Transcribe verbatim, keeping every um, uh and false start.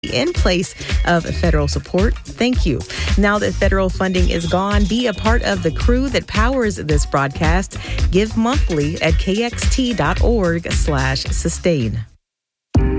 in place of federal support. Thank you. Now that federal funding is gone, be a part of the crew that powers this broadcast. Give monthly at kxt.org slash sustain.